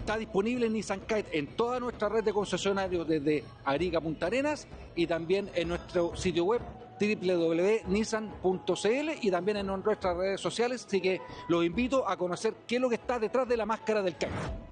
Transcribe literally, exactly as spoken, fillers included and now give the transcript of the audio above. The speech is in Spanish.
está disponible Nissan Kite en toda nuestra red de concesionarios desde Arica a Punta Arenas y también en nuestro sitio web doble u doble u doble u punto nissan punto c l y también en nuestras redes sociales, así que los invito a conocer qué es lo que está detrás de la máscara del Kite.